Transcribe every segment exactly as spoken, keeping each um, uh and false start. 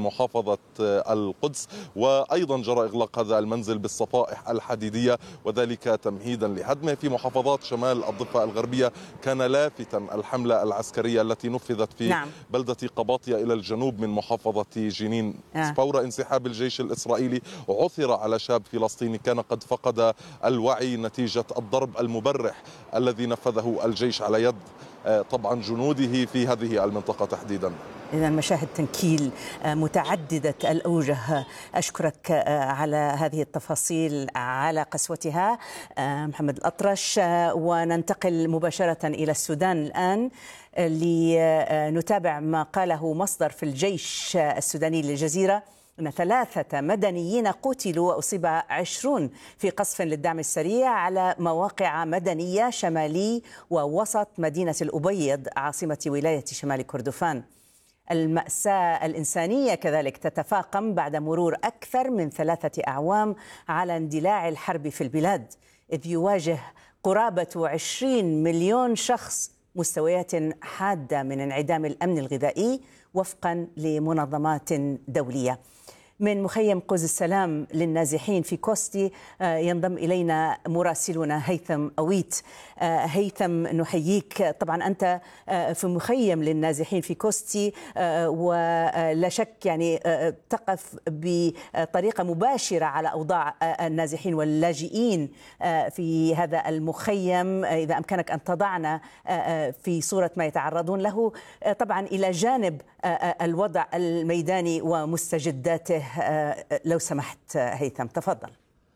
محافظة القدس، وأيضا جرى إغلاق هذا المنزل بالصفائح الحديدية وذلك تمهيدا لهدمه. في محافظات شمال الضفة الغربية كان لافتا الحملة العسكرية التي نفذت في نعم. بلدة قباطية إلى الجنوب من محافظة جنين آه. فور انسحاب الجيش الإسرائيلي عثر على شاب فلسطيني كان قد فقد الوعي نتيجة الضرب المبرح الذي نفذه الجيش على يد طبعا جنوده في هذه المنطقة تحديدا. إذا مشاهد تنكيل متعددة الأوجه. أشكرك على هذه التفاصيل على قسوتها محمد الأطرش. وننتقل مباشرة إلى السودان الآن لنتابع ما قاله مصدر في الجيش السوداني للجزيرة أن ثلاثة مدنيين قتلوا وأصيب عشرون في قصف للدعم السريع على مواقع مدنية شمالي ووسط مدينة الأبيض عاصمة ولاية شمال كردفان. المأساة الإنسانية كذلك تتفاقم بعد مرور أكثر من ثلاثة أعوام على اندلاع الحرب في البلاد، إذ يواجه قرابة عشرين مليون شخص مستويات حادة من انعدام الأمن الغذائي وفقا لمنظمات دولية. من مخيم قوس السلام للنازحين في كوستي ينضم إلينا مراسلنا هيثم أويت. هيثم نحييك. طبعا أنت في مخيم للنازحين في كوستي ولا شك يعني تقف بطريقة مباشرة على أوضاع النازحين واللاجئين في هذا المخيم. إذا أمكنك أن تضعنا في صورة ما يتعرضون له طبعا إلى جانب الوضع الميداني ومستجداته لو سمحت هيثم، تفضل.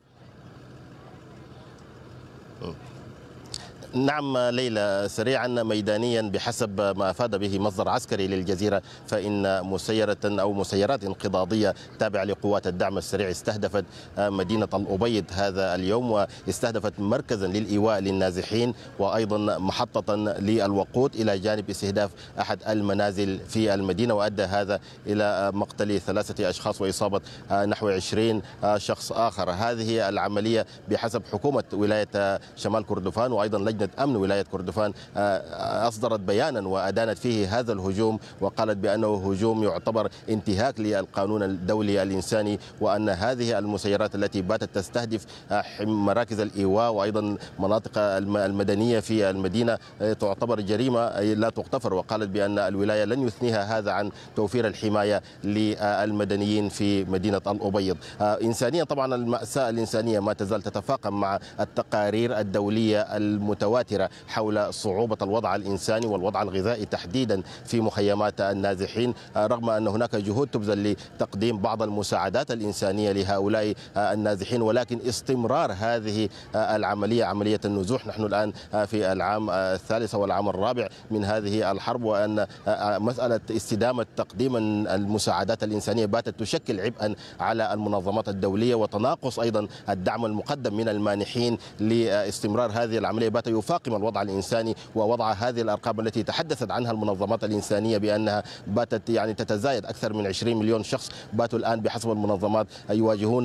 نعم ليلى، سريعا ميدانيا بحسب ما أفاد به مصدر عسكري للجزيرة فإن مسيرة أو مسيرات انقضاضية تابعة لقوات الدعم السريع استهدفت مدينة الأبيض هذا اليوم، واستهدفت مركزا للإيواء للنازحين وأيضا محطة للوقود إلى جانب استهداف أحد المنازل في المدينة، وأدى هذا إلى مقتل ثلاثة أشخاص وإصابة نحو عشرين شخص آخر. هذه العملية بحسب حكومة ولاية شمال كردفان وأيضا لجنة أمن ولاية كردفان أصدرت بيانا وأدانت فيه هذا الهجوم، وقالت بأنه هجوم يعتبر انتهاك للقانون الدولي الإنساني، وأن هذه المسيرات التي باتت تستهدف مراكز الإيواء وأيضا مناطق المدنية في المدينة تعتبر جريمة لا تغتفر، وقالت بأن الولاية لن يثنيها هذا عن توفير الحماية للمدنيين في مدينة الأبيض. إنسانيا طبعا المأساة الإنسانية ما تزال تتفاقم مع التقارير الدولية المتواترة حول صعوبة الوضع الإنساني والوضع الغذائي تحديدا في مخيمات النازحين، رغم أن هناك جهود تبذل لتقديم بعض المساعدات الإنسانية لهؤلاء النازحين، ولكن استمرار هذه العملية عملية النزوح، نحن الآن في العام الثالث والعام الرابع من هذه الحرب، وأن مسألة استدامة تقديم المساعدات الإنسانية باتت تشكل عبئا على المنظمات الدولية، وتناقص أيضا الدعم المقدم من المانحين لاستمرار هذه العملية بات يفاقم الوضع الإنساني ووضع هذه الأرقام التي تحدثت عنها المنظمات الإنسانية بأنها باتت يعني تتزايد أكثر من عشرين مليون شخص باتوا الآن بحسب المنظمات يواجهون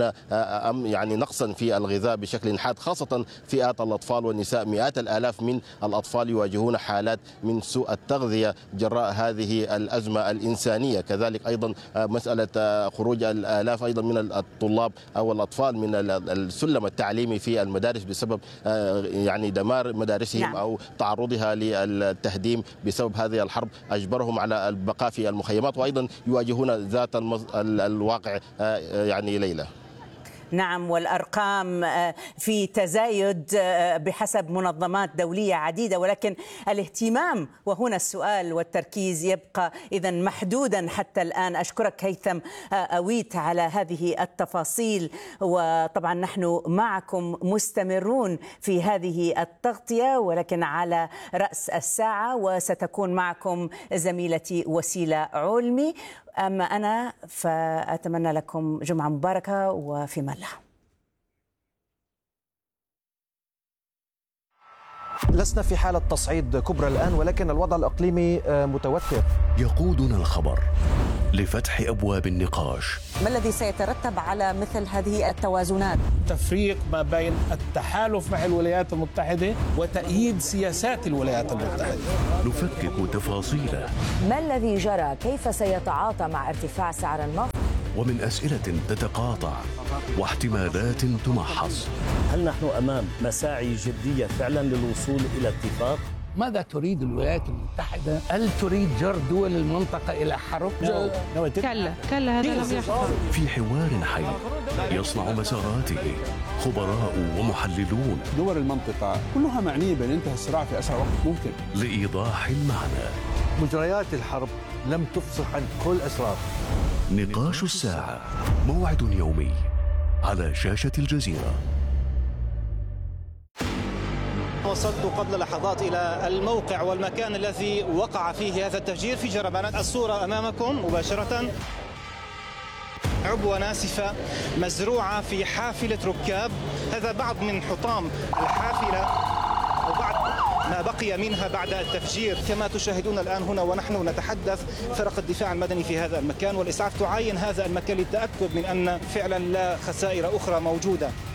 يعني نقصا في الغذاء بشكل حاد، خاصة فئات الأطفال والنساء. مئات الآلاف من الأطفال يواجهون حالات من سوء التغذية جراء هذه الأزمة الإنسانية. كذلك أيضا مسألة خروج الآلاف أيضا من الطلاب أو الأطفال من السلم التعليمي في المدارس بسبب يعني دمار مدارسهم نعم. أو تعرضها للتهديم بسبب هذه الحرب أجبرهم على البقاء في المخيمات، وأيضا يواجهون ذات الواقع يعني ليلى. نعم، والأرقام في تزايد بحسب منظمات دولية عديدة، ولكن الاهتمام وهنا السؤال والتركيز يبقى إذا محدودا حتى الآن. أشكرك هيثم أويت على هذه التفاصيل، وطبعا نحن معكم مستمرون في هذه التغطية ولكن على رأس الساعة، وستكون معكم زميلتي وسيلة علمي. أما أنا فأتمنى لكم جمعة مباركة وفي الله. لسنا في حالة تصعيد كبرى الآن، ولكن الوضع الإقليمي متوتر. يقودنا الخبر لفتح أبواب النقاش. ما الذي سيترتب على مثل هذه التوازنات؟ تفريق ما بين التحالف مع الولايات المتحدة وتأييد سياسات الولايات المتحدة. نفكك تفاصيله. ما الذي جرى؟ كيف سيتعاطى مع ارتفاع سعر النفط؟ ومن أسئلة تتقاطع واحتمالات تمحص. هل نحن أمام مساعي جدية فعلا للوصول إلى اتفاق؟ ماذا تريد الولايات المتحدة؟ هل تريد جر دول المنطقة إلى حرب؟ كلا كلا هذا لم يحصل. في حوار حي يصنع مساراته خبراء ومحللون. دول المنطقة كلها معنية بأن ينتهي الصراع في أسرع وقت ممكن. لإيضاح المعنى. مجريات الحرب لم تفصح عن كل أسرار. نقاش الساعة، موعد يومي على شاشة الجزيرة. وصلت قبل لحظات إلى الموقع والمكان الذي وقع فيه هذا التفجير في جربانات. الصورة أمامكم مباشرة، عبوة ناسفة مزروعة في حافلة ركاب. هذا بعض من حطام الحافلة أو بعض ما بقي منها بعد التفجير. كما تشاهدون الآن هنا ونحن نتحدث، فرق الدفاع المدني في هذا المكان والإسعاف تعاين هذا المكان للتأكد من أن فعلا لا خسائر أخرى موجودة.